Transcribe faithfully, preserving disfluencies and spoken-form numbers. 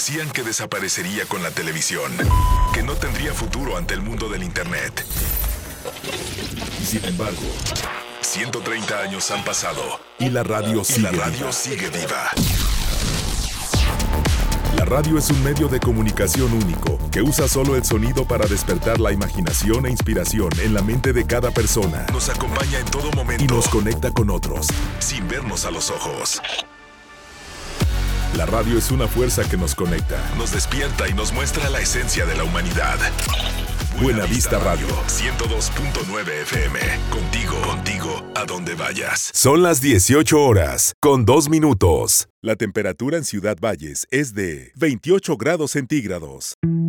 decían que desaparecería con la televisión, que no tendría futuro ante el mundo del Internet. Sin embargo, ciento treinta años han pasado y la radio, sigue, y la radio viva. sigue viva. La radio es un medio de comunicación único que usa solo el sonido para despertar la imaginación e inspiración en la mente de cada persona. Nos acompaña en todo momento y nos conecta con otros, sin vernos a los ojos. La radio es una fuerza que nos conecta, nos despierta y nos muestra la esencia de la humanidad. Buena Vista Radio, ciento dos punto nueve F M. Contigo, contigo, a donde vayas. Son las dieciocho horas, con dos minutos. La temperatura en Ciudad Valles es de veintiocho grados centígrados.